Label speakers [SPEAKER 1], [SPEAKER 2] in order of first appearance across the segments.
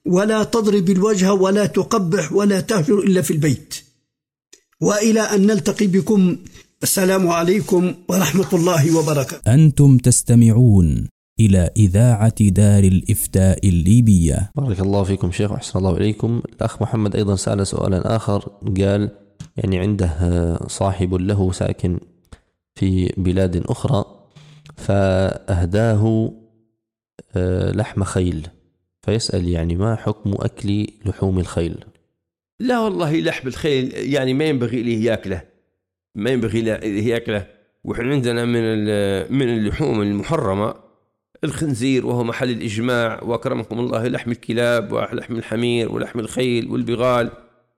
[SPEAKER 1] ولا تضرب الوجه ولا تقبح ولا تهجر إلا في البيت. وإلى أن نلتقي بكم، السلام عليكم ورحمة الله وبركاته.
[SPEAKER 2] أنتم تستمعون إلى إذاعة دار الإفتاء الليبية.
[SPEAKER 3] بارك الله فيكم شيخ وأحسن الله إليكم. الأخ محمد أيضا سأل سؤالا آخر، قال يعني عنده صاحب له ساكن في بلاد أخرى فأهداه لحم خيل، فيسأل يعني ما حكم أكل لحوم الخيل؟
[SPEAKER 4] لا والله لحم الخيل يعني ما ينبغي إليه يأكله، ما ينبغي إليه يأكله. وإحنا عندنا من اللحوم المحرمة الخنزير، وهو محل الإجماع، وأكرمكم الله لحم الكلاب ولحم الحمير ولحم الخيل والبغال،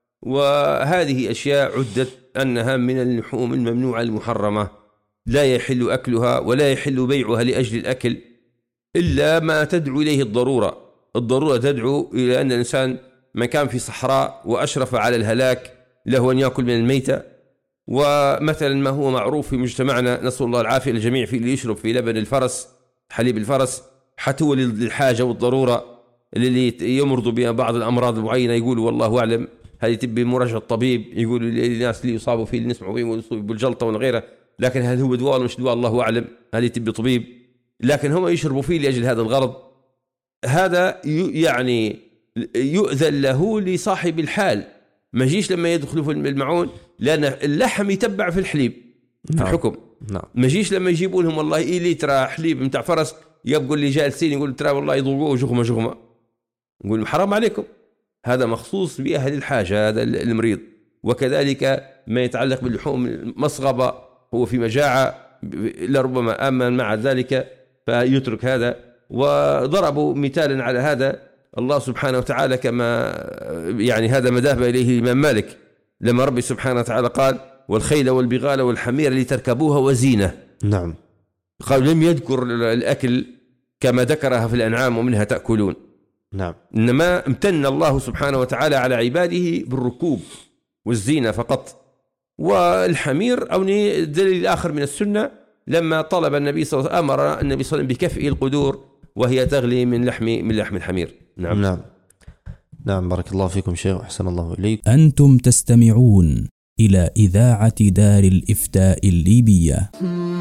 [SPEAKER 4] وهذه أشياء عدت أنها من اللحوم الممنوعة المحرمة، لا يحل أكلها ولا يحل بيعها لأجل الأكل إلا ما تدعو إليه الضرورة. الضرورة تدعو إلى أن الإنسان من كان في صحراء وأشرف على الهلاك له أن يأكل من الميتة. ومثلا ما هو معروف في مجتمعنا، نسأل الله العافية للجميع، في اللي يشرب في لبن الفرس، حليب الفرس، حتى هو للحاجة والضرورة اللي يمرض بها بعض الأمراض المعينة، يقولوا والله أعلم هذه تبي مراجعة الطبيب، يقولوا للناس اللي يصابوا فيه، اللي نسمعوا فيه بالجلطة وغيرها، لكن هل هو دواء ولا مش دواء الله أعلم، هذه تبي طبيب، لكن هم يشربوا فيه لأجل هذا الغرض. هذا يعني يؤذن له لصاحب الحال، ما يجيش لما يدخلوا في المعون، لأن اللحم يتبع في الحليب في الحكم. ما يجيش لما يجيبوا لهم والله إيه لترى حليب متاع فرس، يبقوا اللي جالسين يقول ترى والله يضوقوه جغمة، نقول حرام عليكم، هذا مخصوص بأهل الحاجة، هذا المريض. وكذلك ما يتعلق باللحوم المصغبة، هو في مجاعة لربما أمن مع ذلك فيترك هذا. وضربوا مثالا على هذا الله سبحانه وتعالى، كما يعني هذا ما ذهب إليه الإمام مالك لما ربي سبحانه وتعالى قال والخيل والبغال والحمير لتركبوها وزينة.
[SPEAKER 3] نعم.
[SPEAKER 4] قال لم يذكر الأكل كما ذكرها في الأنعام ومنها تأكلون.
[SPEAKER 3] نعم.
[SPEAKER 4] إنما امتن الله سبحانه وتعالى على عباده بالركوب والزينة فقط. والحمير أو دليل آخر من السنة لما طلب النبي صلى الله عليه وسلم، أمر النبي صلى الله عليه وسلم بكفئ القدور وهي تغلي من لحم الحمير.
[SPEAKER 3] نعم. بارك الله فيكم شيخ وأحسن الله إليك.
[SPEAKER 2] أنتم تستمعون إلى إذاعة دار الإفتاء الليبية.